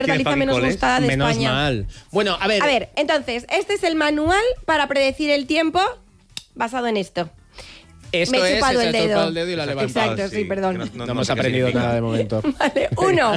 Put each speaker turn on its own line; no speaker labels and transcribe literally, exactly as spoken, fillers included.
hortaliza menos
frijoles?
gustada de
Menos
España.
mal. Bueno, a ver.
A ver, entonces, este es el manual para predecir el tiempo basado en esto.
Esto
me he
es,
chupado
se
el
ha chupado
dedo.
el dedo y lo ha levantado.
Exacto, sí,
sí,
perdón.
que
No,
no
hemos
sé qué
aprendido
significa.
nada de momento.
Vale, uno.